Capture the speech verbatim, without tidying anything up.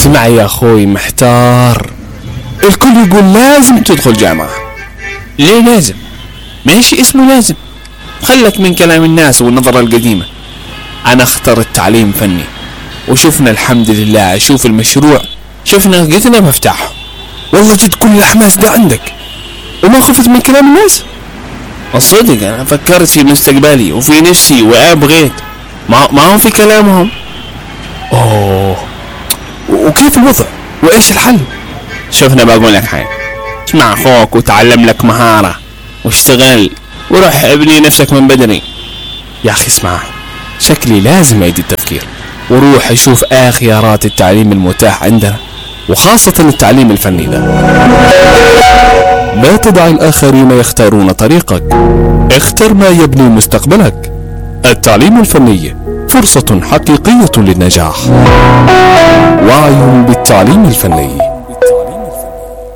اسمع يا اخوي محتار، الكل يقول لازم تدخل جامعة. ليه لازم؟ ماشي اسمه لازم، خلك من كلام الناس والنظرة القديمة. انا اخترت تعليم فني، وشفنا الحمد لله، شوف المشروع، شفنا قلنا مفتاحه. والله جد كل الحماس ده عندك وما خفت من كلام الناس؟ الصدق انا فكرت في مستقبلي وفي نفسي وابغيت، ما ما هم في كلامهم. اوه، وكيف الوضع وايش الحل؟ شوفنا بقول لك حاجه، اسمع اخوك وتعلم لك مهاره واشتغل وروح ابني نفسك من بدري. يا اخي اسمع، شكلي لازم اعيد التفكير وروح اشوف ايه خيارات التعليم المتاح عندنا، وخاصة التعليم الفني ده. لا تدع الآخرين يختارون طريقك، اختر ما يبني مستقبلك. التعليم الفني فرصة حقيقية للنجاح. وعي بالتعليم الفني.